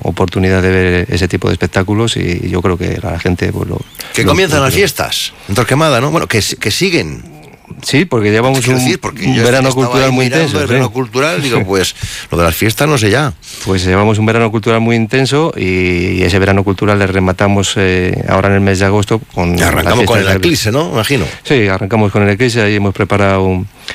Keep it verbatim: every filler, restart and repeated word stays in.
oportunidad de ver ese tipo de espectáculos y yo creo que la gente pues lo... Que lo, comienzan lo, las fiestas en Torquemada, ¿no? Bueno, que, que siguen. Sí, porque llevamos un, decir, porque un verano cultural muy intenso. El verano sí. cultural, digo, pues lo de las fiestas no sé ya. Pues llevamos un verano cultural muy intenso y ese verano cultural le rematamos eh, ahora en el mes de agosto con... Y arrancamos con el eclipse, ¿no? Imagino. Sí, arrancamos con el eclipse, ahí hemos preparado un,